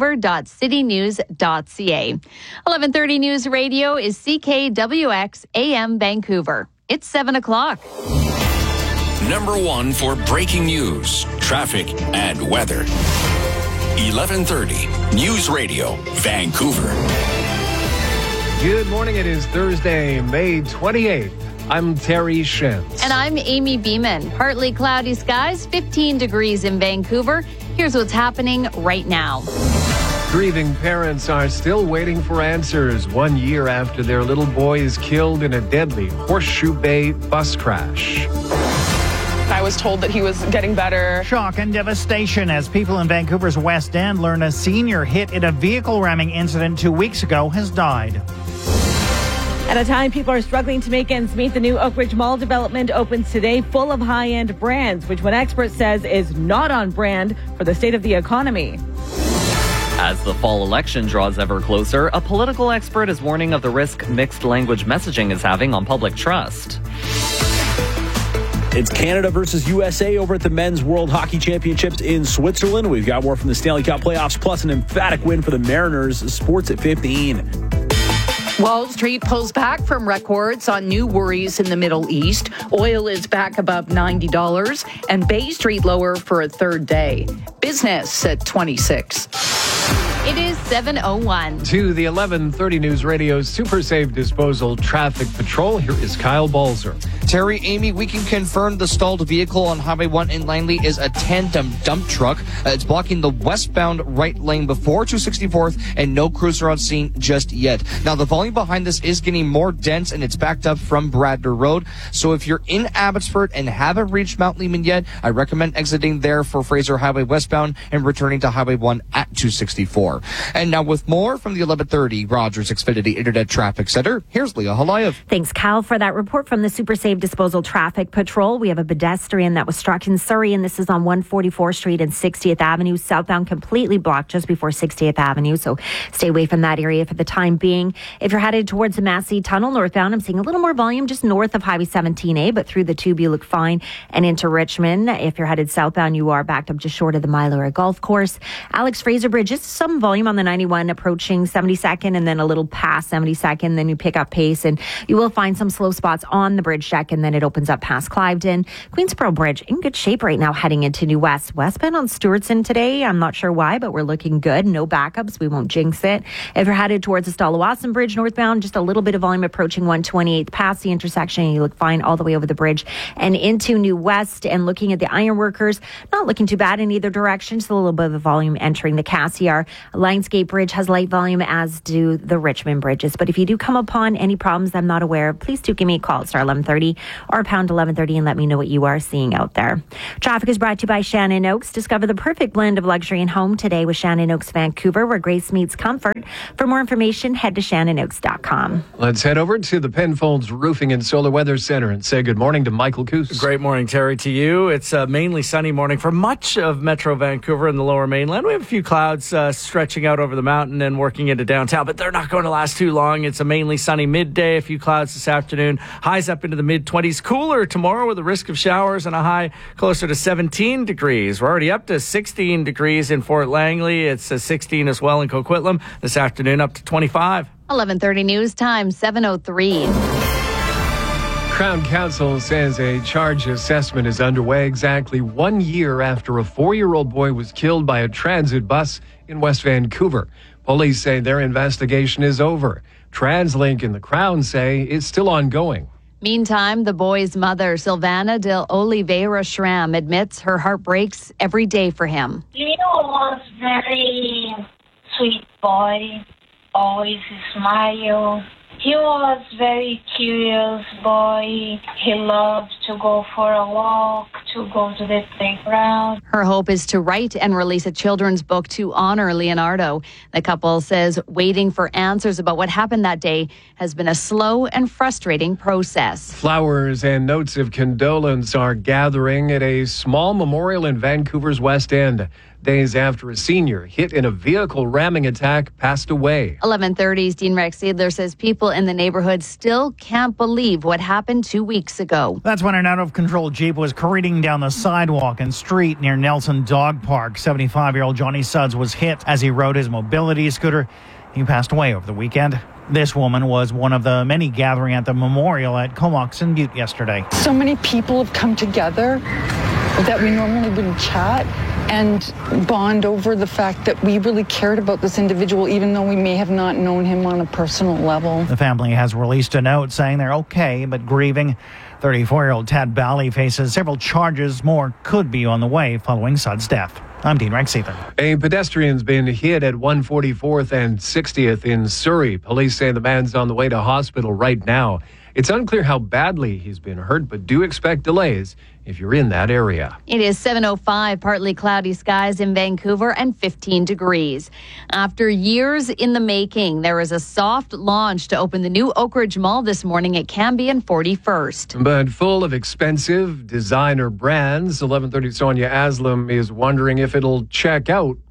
vancouver.citynews.ca. 1130 News Radio is CKWX AM Vancouver. It's 7 o'clock. Number one for breaking news, traffic, and weather. 1130 News Radio, Vancouver. Good morning. It is Thursday, May 28th. I'm Terry Shins. And I'm Amy Beeman. Partly cloudy skies, 15 degrees in Vancouver. Here's what's happening right now. Grieving parents are still waiting for answers 1 year after their little boy is killed in a deadly Horseshoe Bay bus crash. I was told that he was getting better. Shock and devastation as people in Vancouver's West End learn a senior hit in a vehicle ramming incident 2 weeks ago has died. At a time people are struggling to make ends meet, the new Oakridge Mall development opens today, full of high-end brands, which one expert says is not on brand for the state of the economy. As the fall election draws ever closer, a political expert is warning of the risk mixed language messaging is having on public trust. It's Canada versus USA over at the Men's World Hockey Championships in Switzerland. We've got more from the Stanley Cup playoffs, plus an emphatic win for the Mariners. Sports at 15. Wall Street pulls back from records on new worries in the Middle East. Oil is back above $90 and Bay Street lower for a third day. Business at 26. It is 7:01. To the 11:30 News Radio Super Safe Disposal Traffic Patrol, here is Kyle Balzer. Terry, Amy, we can confirm the stalled vehicle on Highway 1 in Langley is a tandem dump truck. It's blocking the westbound right lane before 264th, and no crews are on scene just yet. Now, the volume behind this is getting more dense, and it's backed up from Bradner Road. So if you're in Abbotsford and haven't reached Mount Lehman yet, I recommend exiting there for Fraser Highway westbound and returning to Highway 1 at 264. And now with more from the 11:30 Rogers Xfinity Internet Traffic Center, here's Leah Halayev. Thanks, Kyle, for that report from the Super Safe Disposal Traffic Patrol. We have a pedestrian that was struck in Surrey, and this is on 144th Street and 60th Avenue, southbound, completely blocked just before 60th Avenue. So stay away from that area for the time being. If you're headed towards the Massey Tunnel northbound, I'm seeing a little more volume just north of Highway 17A, but through the tube you look fine. And into Richmond, if you're headed southbound, you are backed up just short of the Mylera Golf Course. Alex Fraser Bridge, just some volume on the 91 approaching 72nd and then a little past 72nd. Then you pick up pace and you will find some slow spots on the bridge deck, and then it opens up past Cliveden. Queensboro Bridge in good shape right now heading into New West. Westbound on Stewartson today. I'm not sure why, but we're looking good. No backups. We won't jinx it. If you're headed towards the Stalawasan Bridge northbound, just a little bit of volume approaching 128th past the intersection. You look fine all the way over the bridge and into New West. And looking at the ironworkers, not looking too bad in either direction. Just a little bit of volume entering the Cassiar. Lionsgate Bridge has light volume, as do the Richmond bridges. But if you do come upon any problems I'm not aware of, please do give me a call. Star 1130 or pound 1130 and let me know what you are seeing out there. Traffic is brought to you by Shannon Oaks. Discover the perfect blend of luxury and home today with Shannon Oaks Vancouver, where grace meets comfort. For more information, head to shannonoaks.com. Let's head over to the Penfolds Roofing and Solar Weather Center and say good morning to Michael Coos. Great morning, Terry, to you. It's a mainly sunny morning for much of Metro Vancouver and the Lower Mainland. We have a few clouds stretching out over the mountain and working into downtown, but they're not going to last too long. It's a mainly sunny midday, a few clouds this afternoon, highs up into the mid-20s. Cooler tomorrow with a risk of showers and a high closer to 17 degrees. We're already up to 16 degrees in Fort Langley. It's 16 as well in Coquitlam. This afternoon up to 25. 11:30 news time, 7:03. Crown Counsel says a charge assessment is underway exactly 1 year after a 4-year-old boy was killed by a transit bus in West Vancouver. Police say their investigation is over. TransLink and the Crown say it's still ongoing. Meantime, the boy's mother, Silvana de Oliveira Schramm, admits her heart breaks every day for him. Leo was very sweet boy, always smile. He was very curious boy. He loved to go for a walk, to go to the playground. Her hope is to write and release a children's book to honor Leonardo. The couple says waiting for answers about what happened that day has been a slow and frustrating process. Flowers and notes of condolence are gathering at a small memorial in Vancouver's West End, days after a senior hit in a vehicle ramming attack passed away. 11:30's Dean Rex Seidler says people in the neighborhood still can't believe what happened 2 weeks ago. That's when an out-of-control Jeep was careening down the sidewalk and street near Nelson Dog Park. 75-year-old Johnny Sudds was hit as he rode his mobility scooter. He passed away over the weekend. This woman was one of the many gathering at the memorial at Comox and Butte yesterday. So many people have come together that we normally wouldn't chat and bond over the fact that we really cared about this individual, even though we may have not known him on a personal level. The family has released a note saying they're okay, but grieving. 34-year-old Tad Bally faces several charges. More could be on the way following Sudd's death. I'm Dean Rex Seidler. A pedestrian's been hit at 144th and 60th in Surrey. Police say the man's on the way to hospital right now. It's unclear how badly he's been hurt, but do expect delays if you're in that area. It is 7:05, partly cloudy skies in Vancouver and 15 degrees. After years in the making, there is a soft launch to open the new Oakridge Mall this morning at Cambie and 41st. But full of expensive designer brands, 11:30 Sonia Aslam is wondering if it'll check out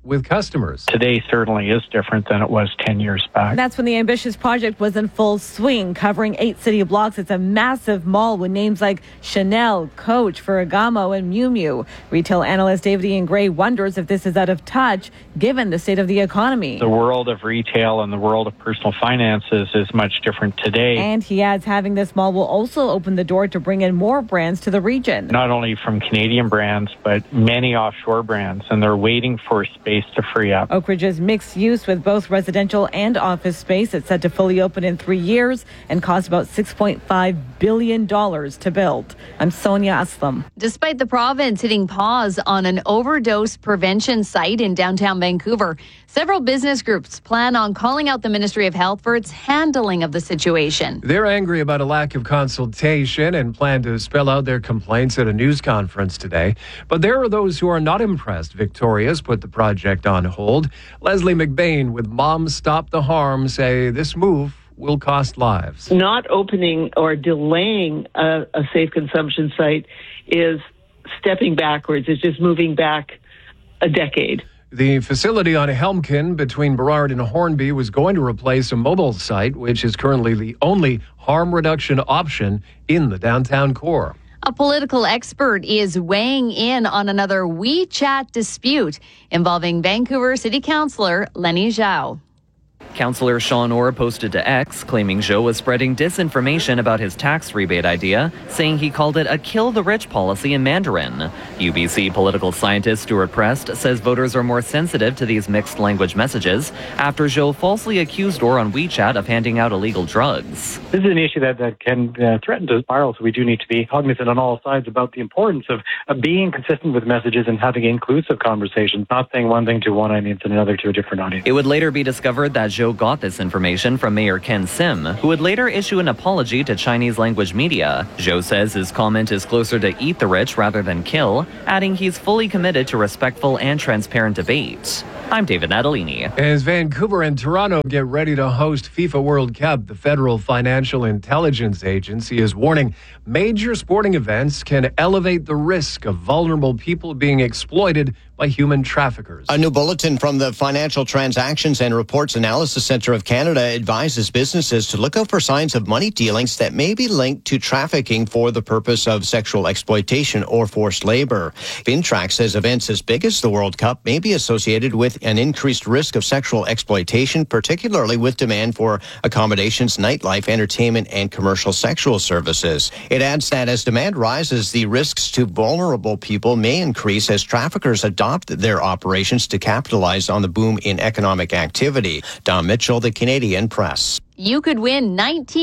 with customers. Today certainly is different than it was 10 years back. That's when the ambitious project was in full swing, covering 8 city blocks. It's a massive mall with names like Chanel, Coach, Ferragamo, and Miu Miu. Retail analyst David Ian Gray wonders if this is out of touch given the state of the economy. The world of retail and the world of personal finances is much different today. And he adds having this mall will also open the door to bring in more brands to the region. Not only from Canadian brands, but many offshore brands, and they're waiting for space to free up. Oak Ridge is mixed use with both residential and office space. It's set to fully open in 3 years and cost about $6.5 billion to build. I'm Sonia Aslam. Despite the province hitting pause on an overdose prevention site in downtown Vancouver, several business groups plan on calling out the Ministry of Health for its handling of the situation. They're angry about a lack of consultation and plan to spell out their complaints at a news conference today. But there are those who are not impressed. Victoria's put the project on hold. Leslie McBain with Moms Stop the Harm say this move will cost lives. Not opening or delaying a safe consumption site is stepping backwards. It's just moving back a decade. The facility on Helmkin between Burrard and Hornby was going to replace a mobile site, which is currently the only harm reduction option in the downtown core. A political expert is weighing in on another WeChat dispute involving Vancouver City Councillor Lenny Zhao. Councillor Sean Orr posted to X, claiming Zhou was spreading disinformation about his tax rebate idea, saying he called it a kill-the-rich policy in Mandarin. UBC political scientist Stuart Prest says voters are more sensitive to these mixed language messages after Zhou falsely accused Orr on WeChat of handing out illegal drugs. This is an issue that can threaten to spiral, so we do need to be cognizant on all sides about the importance of being consistent with messages and having inclusive conversations, not saying one thing to one audience and another to a different audience. It would later be discovered that Zhou got this information from Mayor Ken Sim, who would later issue an apology to Chinese language media. Zhou says his comment is closer to eat the rich rather than kill, adding he's fully committed to respectful and transparent debate. I'm David Natalini. As Vancouver and Toronto get ready to host FIFA World Cup, the Federal Financial Intelligence Agency is warning major sporting events can elevate the risk of vulnerable people being exploited by human traffickers. A new bulletin from the Financial Transactions and Reports Analysis Centre of Canada advises businesses to look out for signs of money dealings that may be linked to trafficking for the purpose of sexual exploitation or forced labor. FinTrack says events as big as the World Cup may be associated with an increased risk of sexual exploitation, particularly with demand for accommodations, nightlife, entertainment, and commercial sexual services. It adds that as demand rises, the risks to vulnerable people may increase as traffickers adopt their operations to capitalize on the boom in economic activity. Don Mitchell, the Canadian Press. You could win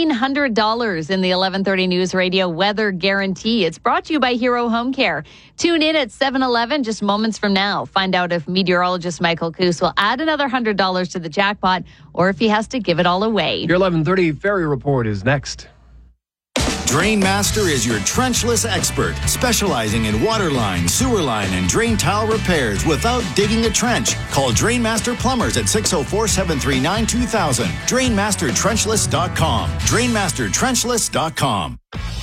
$1,900 in the 1130 News Radio Weather Guarantee. It's brought to you by Hero Home Care. Tune in at 7:11 just moments from now. Find out if meteorologist Michael Coos will add another $100 to the jackpot or if he has to give it all away. Your 1130 Ferry Report is next. Drainmaster is your trenchless expert, specializing in water line, sewer line, and drain tile repairs without digging a trench. Call Drainmaster Plumbers at 604-739-2000. DrainmasterTrenchless.com. DrainmasterTrenchless.com.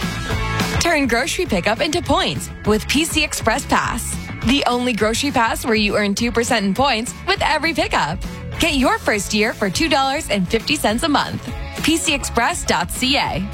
Turn grocery pickup into points with PC Express Pass. The only grocery pass where you earn 2% in points with every pickup. Get your first year for $2.50 a month. PCExpress.ca.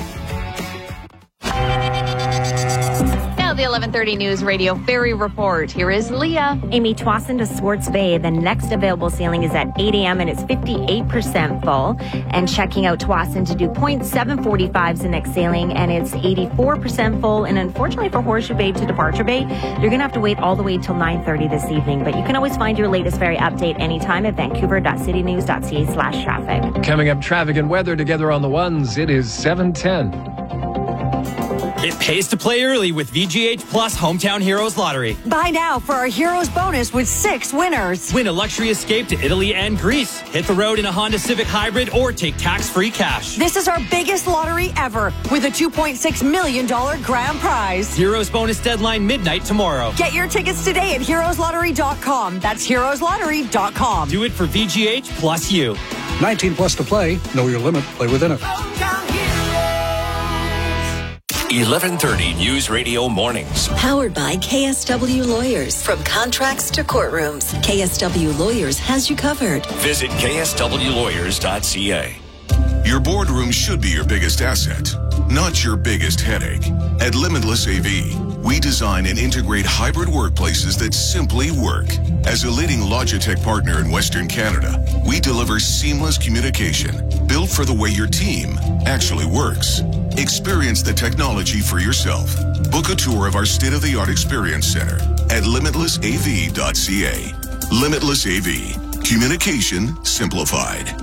Now the 1130 News Radio Ferry Report. Here is Leah. Amy, Tsawwassen to Swartz Bay. The next available sailing is at 8 a.m. and it's 58% full. And checking out Tsawwassen to do 0.745 is the next sailing and it's 84% full. And unfortunately for Horseshoe Bay to Departure Bay, you're going to have to wait all the way till 9:30 this evening. But you can always find your latest ferry update anytime at vancouver.citynews.ca/traffic. Coming up, traffic and weather together on the ones. It is 7:10. It pays to play early with VGH Plus Hometown Heroes Lottery. Buy now for our Heroes bonus with 6 winners. Win a luxury escape to Italy and Greece. Hit the road in a Honda Civic Hybrid or take tax-free cash. This is our biggest lottery ever with a $2.6 million grand prize. Heroes bonus deadline midnight tomorrow. Get your tickets today at heroeslottery.com. That's heroeslottery.com. Do it for VGH plus you. 19 plus to play. Know your limit. Play within it. 1130 News Radio Mornings. Powered by KSW Lawyers. From contracts to courtrooms, KSW Lawyers has you covered. Visit kswlawyers.ca. Your boardroom should be your biggest asset, not your biggest headache. At Limitless AV, we design and integrate hybrid workplaces that simply work. As a leading Logitech partner in Western Canada, we deliver seamless communication built for the way your team actually works. Experience the technology for yourself. Book a tour of our state-of-the-art experience center at limitlessav.ca. Limitless AV. Communication simplified.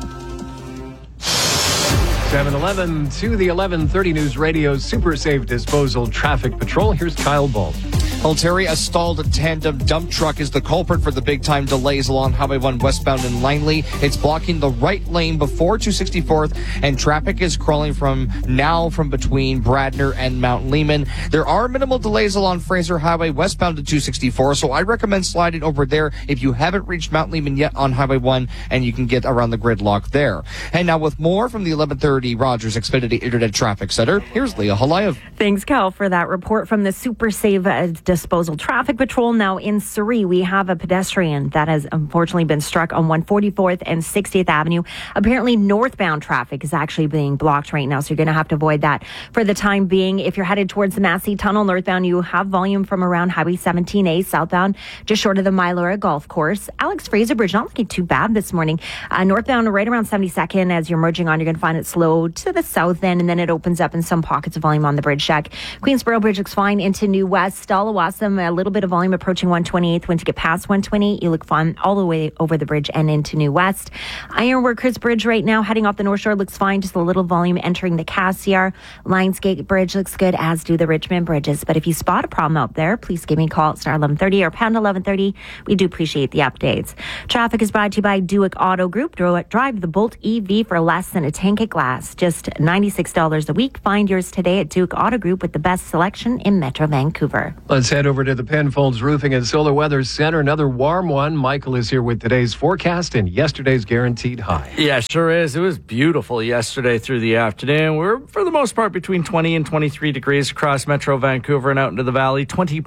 7-11 to the 1130 News Radio Super Safe Disposal Traffic Patrol. Here's Kyle Ball. Well, Terry, a stalled tandem dump truck is the culprit for the big-time delays along Highway 1 westbound in Langley. It's blocking the right lane before 264th, and traffic is crawling from between Bradner and Mount Lehman. There are minimal delays along Fraser Highway westbound to 264, so I recommend sliding over there if you haven't reached Mount Lehman yet on Highway 1, and you can get around the gridlock there. And now with more from the 1130 Rogers Xfinity Internet Traffic Center, here's Leah Halayev. Thanks, Cal, for that report from the Super Safe Disposal Traffic Patrol. Now in Surrey, we have a pedestrian that has unfortunately been struck on 144th and 60th Avenue. Apparently northbound traffic is actually being blocked right now, so you're going to have to avoid that for the time being. If you're headed towards the Massey Tunnel northbound, you have volume from around Highway 17A southbound, just short of the Mylora Golf Course. Alex Fraser Bridge, not looking too bad this morning. Northbound right around 72nd, as you're merging on, you're going to find it slow to the south end, and then it opens up in some pockets of volume on the bridge deck. Queensboro Bridge looks fine into New West. Stallawasam, a little bit of volume approaching 128th. Once you get past 128, you look fine all the way over the bridge and into New West. Ironworkers Bridge right now heading off the North Shore looks fine. Just a little volume entering the Cassiar. Lionsgate Bridge looks good, as do the Richmond bridges. But if you spot a problem out there, please give me a call at star 1130 or pound 1130. We do appreciate the updates. Traffic is brought to you by Duick Auto Group. Drive the Bolt EV for less than a tank of glass. Just $96 a week. Find yours today at Duick Auto Group with the best selection in Metro Vancouver. Let's head over to the Penfolds Roofing and Solar Weather Center. Another warm one. Michael is here with today's forecast and yesterday's guaranteed high. Yeah, sure is. It was beautiful yesterday through the afternoon. We're, for the most part, between 20 and 23 degrees across Metro Vancouver and out into the valley.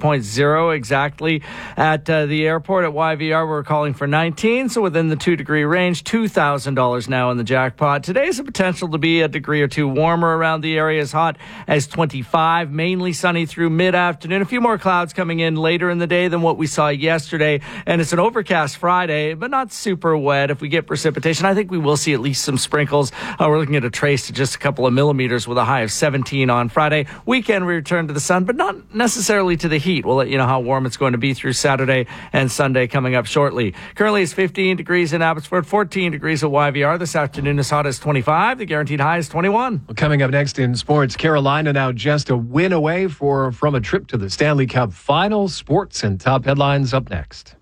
20.0 exactly at the airport at YVR. We're calling for 19, so within the 2-degree range. $2,000 now in the jackpot. Today's a potential to be a degree or two warmer around the area, as hot as 25. Mainly sunny through mid-afternoon. A few more clouds coming in later in the day than what we saw yesterday. And it's an overcast Friday, but not super wet. If we get precipitation, I think we will see at least some sprinkles. We're looking at a trace to just a couple of millimeters with a high of 17 on Friday. Weekend, we return to the sun, but not necessarily to the heat. We'll let you know how warm it's going to be through Saturday and Sunday coming up shortly. Currently, it's 15 degrees in Abbotsford, 14 degrees at YVR. This afternoon is hot as 25. The guaranteed high is 21. Well, coming up next in sports, Carolina now just a win away from a trip to the Stanley Cup Finals. Sports and top headlines up next.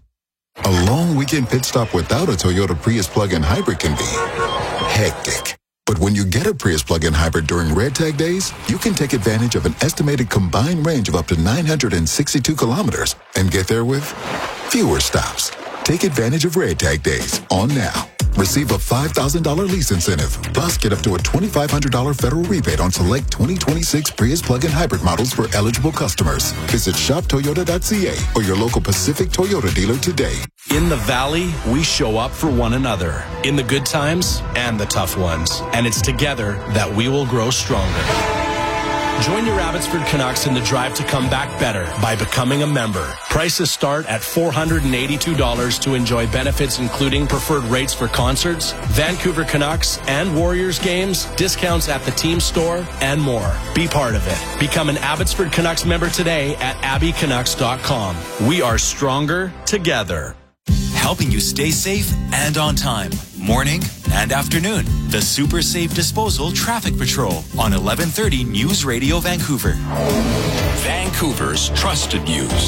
A long weekend pit stop without a Toyota Prius plug-in hybrid can be hectic. But when you get a Prius plug-in hybrid during Red Tag days, you can take advantage of an estimated combined range of up to 962 kilometers and get there with fewer stops. Take advantage of Red Tag days on now. Receive a $5,000 lease incentive, plus get up to a $2,500 federal rebate on select 2026 Prius plug-in hybrid models for eligible customers. Visit shoptoyota.ca or your local Pacific Toyota dealer today. In the Valley, we show up for one another, in the good times and the tough ones. And it's together that we will grow stronger. Join your Abbotsford Canucks in the drive to come back better by becoming a member. Prices start at $482 to enjoy benefits including preferred rates for concerts, Vancouver Canucks and Warriors games, discounts at the team store, and more. Be part of it. Become an Abbotsford Canucks member today at abbycanucks.com. We are stronger together. Helping you stay safe and on time. Morning and afternoon. The Super Safe Disposal Traffic Patrol on 1130 News Radio Vancouver. Vancouver's trusted news.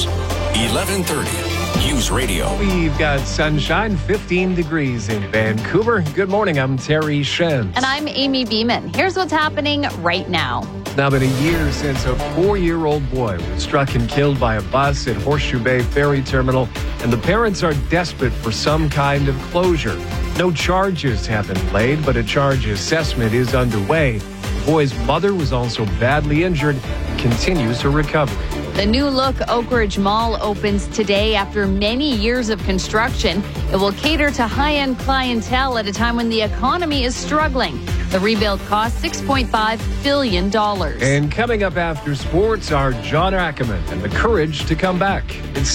1130 News Radio. We've got sunshine, 15 degrees in Vancouver. Good morning, I'm Terry Shen. And I'm Amy Beeman. Here's what's happening right now. It's now been a year since a 4-year-old boy was struck and killed by a bus at Horseshoe Bay Ferry Terminal, and the parents are desperate for some kind of closure. No charges have been laid, but a charge assessment is underway. boy's mother was also badly injured and continues her recovery. The new look Oak Ridge Mall opens today after many years of construction. It will cater to high-end clientele at a time when the economy is struggling. The rebuild cost $6.5 billion. And coming up after sports are John Ackerman and the courage to come back. It's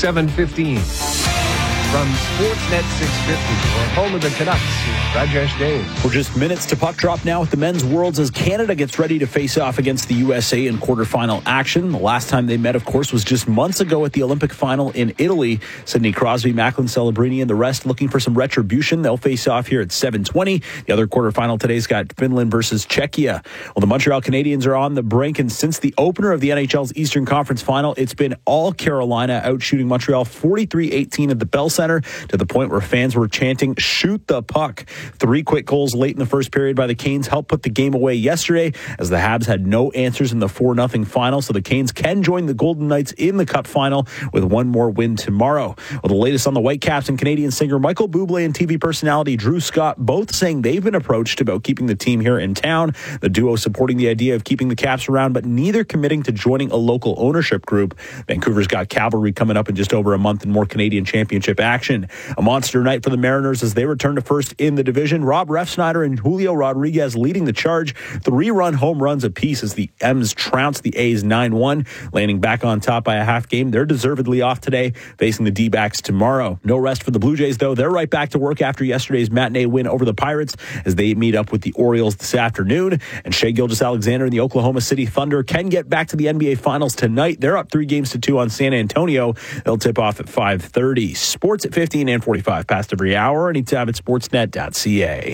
7:15. From Sportsnet 650, or home of the Canucks, Rajesh Dave. We're just minutes to puck drop now with the men's Worlds as Canada gets ready to face off against the USA in quarterfinal action. The last time they met, of course, was just months ago at the Olympic final in Italy. Sidney Crosby, Macklin Celebrini, and the rest looking for some retribution. They'll face off here at 7:20. The other quarterfinal today's got Finland versus Czechia. Well, the Montreal Canadiens are on the brink, and since the opener of the NHL's Eastern Conference Final, it's been all Carolina out shooting Montreal 43-18 at the Bell Center, to the point where fans were chanting, "Shoot the puck." 3 quick goals late in the first period by the Canes helped put the game away yesterday, as the Habs had no answers in the 4-0 final, so the Canes can join the Golden Knights in the Cup final with one more win tomorrow. Well, the latest on the Whitecaps and Canadian singer Michael Bublé and TV personality Drew Scott both saying they've been approached about keeping the team here in town. The duo supporting the idea of keeping the Caps around, but neither committing to joining a local ownership group. Vancouver's got Cavalry coming up in just over a month and more Canadian Championship action. A monster night for the Mariners as they return to first in the division. Rob Refsnyder and Julio Rodriguez leading the charge. 3-run home runs apiece as the M's trounce the A's 9-1, landing back on top by a half game. They're deservedly off today, facing the D-backs tomorrow. No rest for the Blue Jays, though. They're right back to work after yesterday's matinee win over the Pirates as they meet up with the Orioles this afternoon. And Shai Gilgeous-Alexander and the Oklahoma City Thunder can get back to the NBA Finals tonight. They're up 3-2 on San Antonio. They'll tip off at 5:30. Sports at 15 and 45 past every hour. Anytime at sportsnet.ca.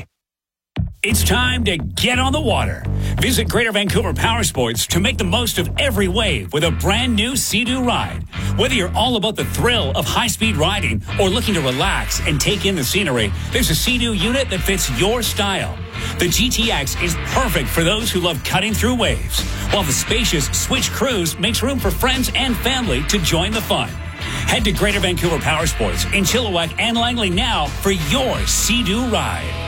It's time to get on the water. Visit Greater Vancouver Power Sports to make the most of every wave with a brand new Sea-Doo ride. Whether you're all about the thrill of high-speed riding or looking to relax and take in the scenery, there's a Sea-Doo unit that fits your style. The GTX is perfect for those who love cutting through waves, while the spacious Switch Cruise makes room for friends and family to join the fun. Head to Greater Vancouver Power Sports in Chilliwack and Langley now for your Sea-Doo ride.